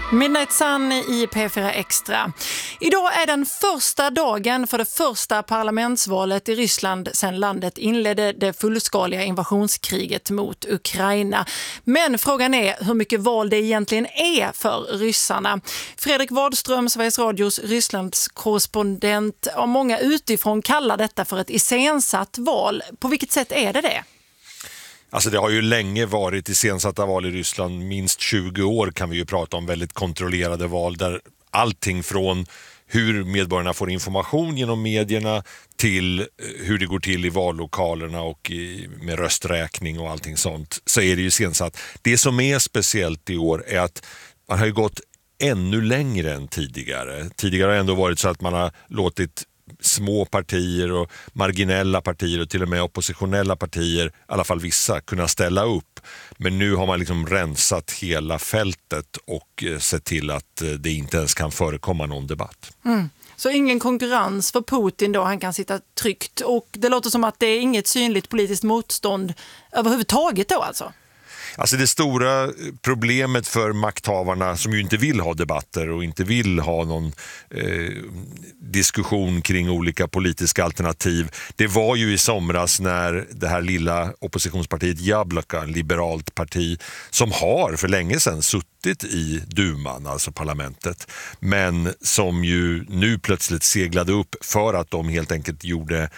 Midnight Sun i P4 Extra. Idag är den första dagen för det första parlamentsvalet i Ryssland sedan landet inledde det fullskaliga invasionskriget mot Ukraina. Men frågan är hur mycket val det egentligen är för ryssarna. Fredrik Wadström, Sveriges Radios Rysslands korrespondent, och många utifrån kallar detta för ett iscensatt val. På vilket sätt är det? Alltså det har ju länge varit iscensatta val i Ryssland, minst 20 år kan vi ju prata om, väldigt kontrollerade val där allting från hur medborgarna får information genom medierna till hur det går till i vallokalerna och med rösträkning och allting sånt, så är det ju iscensatt. Det som är speciellt i år är att man har ju gått ännu längre än tidigare. Tidigare har det ändå varit så att man har låtit små partier och marginella partier och till och med oppositionella partier, i alla fall vissa, kunna ställa upp. Men nu har man liksom rensat hela fältet och sett till att det inte ens kan förekomma någon debatt. Så ingen konkurrens för Putin då, han kan sitta tryggt, och det låter som att det är inget synligt politiskt motstånd överhuvudtaget då alltså? Alltså det stora problemet för makthavarna som ju inte vill ha debatter och inte vill ha någon diskussion kring olika politiska alternativ, det var ju i somras när det här lilla oppositionspartiet Jabloko, en liberalt parti som har för länge sedan suttit i duman, alltså parlamentet, men som ju nu plötsligt seglade upp för att de helt enkelt gjorde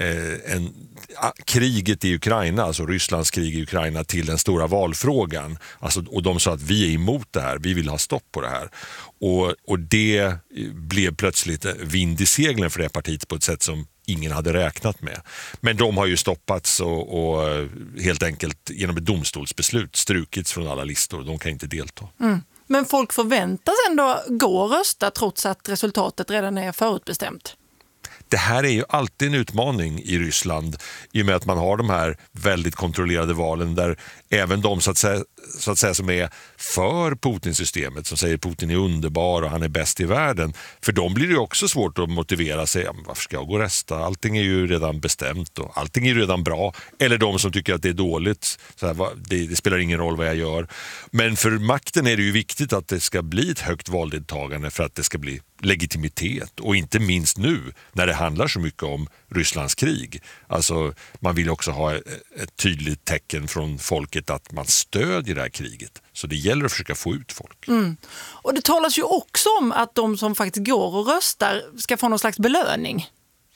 kriget i Ukraina, alltså Rysslands krig i Ukraina, till den stora valfrågan. Alltså, och de sa att vi är emot det här, vi vill ha stopp på det här. Och det blev plötsligt vind i seglen för det partiet på ett sätt som ingen hade räknat med. Men de har ju stoppats och helt enkelt genom ett domstolsbeslut strukits från alla listor. De kan inte delta. Men folk förväntas ändå gå och rösta trots att resultatet redan är förutbestämt. Det här är ju alltid en utmaning i Ryssland i och med att man har de här väldigt kontrollerade valen där även de så att säga som är för Putin-systemet, som säger Putin är underbar och han är bäst i världen, för dem blir det också svårt att motivera sig. Varför ska jag gå och rösta? Allting är ju redan bestämt och allting är ju redan bra. Eller de som tycker att det är dåligt, så här, det spelar ingen roll vad jag gör. Men för makten är det ju viktigt att det ska bli ett högt valdeltagande för att det ska bli legitimitet, och inte minst nu när det handlar så mycket om Rysslands krig. Alltså man vill också ha ett tydligt tecken från folket att man stödjer det här kriget. Så det gäller att försöka få ut folk. Och det talas ju också om att de som faktiskt går och röstar ska få någon slags belöning.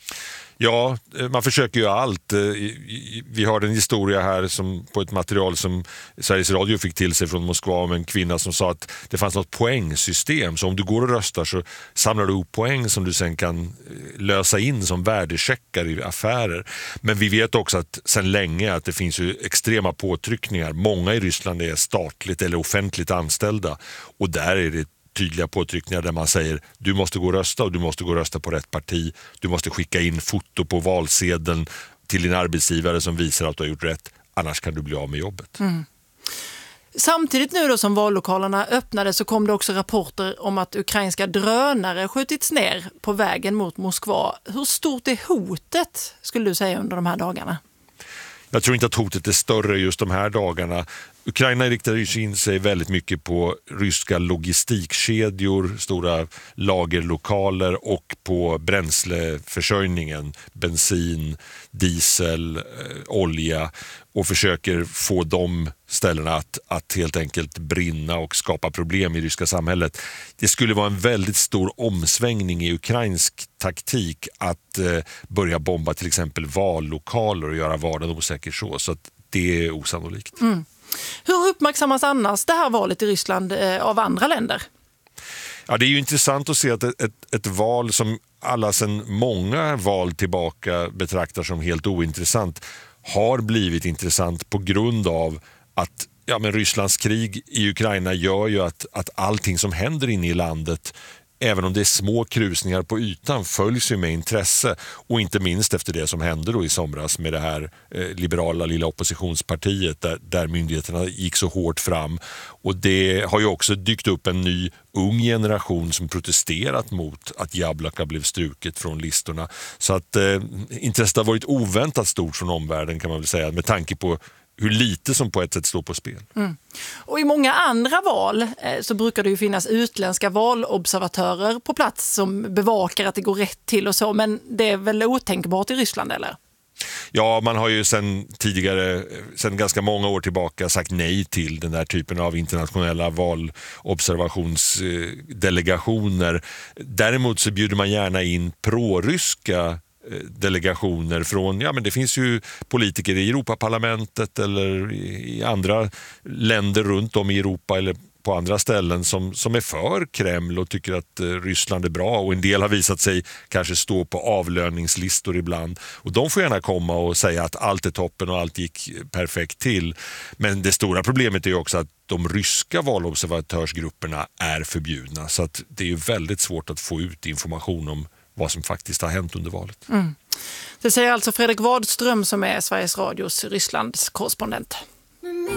Ja, man försöker ju allt. Vi har en historia här på ett material som Sveriges Radio fick till sig från Moskva om en kvinna som sa att det fanns något poängsystem. Så om du går och röstar så samlar du ihop poäng som du sen kan lösa in som värdecheckar i affärer. Men vi vet också att sedan länge att det finns ju extrema påtryckningar. Många i Ryssland är statligt eller offentligt anställda, och där är det tydliga påtryckningar där man säger du måste gå och rösta, och du måste gå och rösta på rätt parti. Du måste skicka in foto på valsedeln till din arbetsgivare som visar att du har gjort rätt. Annars kan du bli av med jobbet. Samtidigt nu då som vallokalerna öppnade så kom det också rapporter om att ukrainska drönare skjutits ner på vägen mot Moskva. Hur stort är hotet, skulle du säga, under de här dagarna? Jag tror inte att hotet är större just de här dagarna. Ukraina riktar ju in sig väldigt mycket på ryska logistikkedjor, stora lagerlokaler och på bränsleförsörjningen, bensin, diesel, olja, och försöker få de ställena att helt enkelt brinna och skapa problem i ryska samhället. Det skulle vara en väldigt stor omsvängning i ukrainsk taktik att börja bomba till exempel vallokaler och göra vardagen osäker så att det är osannolikt. Hur uppmärksammas annars det här valet i Ryssland av andra länder? Ja, det är ju intressant att se att ett val som alla sedan många val tillbaka betraktar som helt ointressant har blivit intressant på grund av att Rysslands krig i Ukraina gör ju att allting som händer inne i landet, även om det är små krusningar på ytan, följs ju med intresse, och inte minst efter det som hände då i somras med det här liberala lilla oppositionspartiet där myndigheterna gick så hårt fram. Och det har ju också dykt upp en ny ung generation som protesterat mot att Jabloko blev struket från listorna. Så att intresset har varit oväntat stort från omvärlden, kan man väl säga, med tanke på hur lite som på ett sätt står på spel. Och i många andra val så brukar det ju finnas utländska valobservatörer på plats som bevakar att det går rätt till och så, men det är väl otänkbart i Ryssland, eller? Ja, man har ju sen ganska många år tillbaka sagt nej till den där typen av internationella valobservationsdelegationer. Däremot så bjuder man gärna in proryska delegationer från, men det finns ju politiker i Europaparlamentet eller i andra länder runt om i Europa eller på andra ställen som är för Kreml och tycker att Ryssland är bra, och en del har visat sig kanske stå på avlöningslistor ibland, och de får gärna komma och säga att allt är toppen och allt gick perfekt till. Men det stora problemet är ju också att de ryska valobservatörsgrupperna är förbjudna, så att det är ju väldigt svårt att få ut information om vad som faktiskt har hänt under valet. Det säger alltså Fredrik Wadström som är Sveriges Radios Rysslands korrespondent.